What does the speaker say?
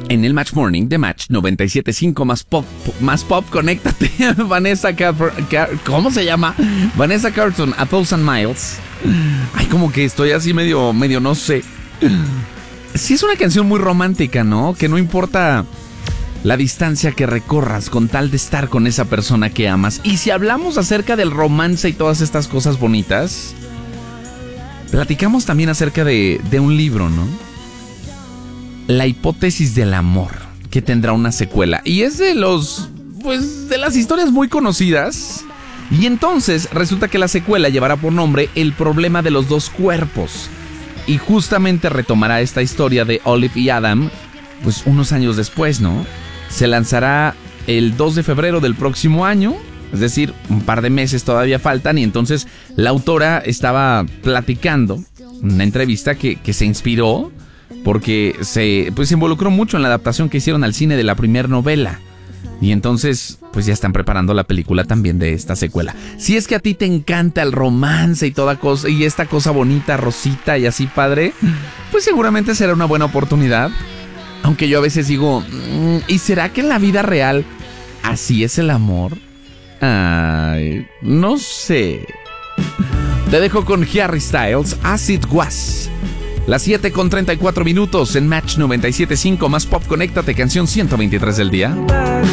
En el Match Morning de Match 97.5 más pop, conéctate. Vanessa ¿cómo se llama? Vanessa Carlton, A Thousand Miles. Ay, como que estoy así medio, no sé. Sí es una canción muy romántica, ¿no? Que no importa la distancia que recorras con tal de estar con esa persona que amas. Y si hablamos acerca del romance y todas estas cosas bonitas, platicamos también acerca de un libro, ¿no? La hipótesis del amor, que tendrá una secuela. Y es de las historias muy conocidas. Y entonces resulta que la secuela llevará por nombre El problema de los dos cuerpos. Y justamente retomará esta historia de Olive y Adam, pues unos años después, ¿no? Se lanzará el 2 de febrero del próximo año. Es decir, un par de meses todavía faltan. Y entonces la autora estaba platicando en una entrevista que se inspiró porque se involucró mucho en la adaptación que hicieron al cine de la primera novela. Y entonces, pues ya están preparando la película también de esta secuela. Si es que a ti te encanta el romance y toda cosa, y esta cosa bonita, rosita y así padre, pues seguramente será una buena oportunidad. Aunque yo a veces digo, ¿y será que en la vida real así es el amor? Ay, no sé. Te dejo con Harry Styles, As It Was. Las 7:34 en Match 97.5 más pop. Conéctate, canción 123 del día.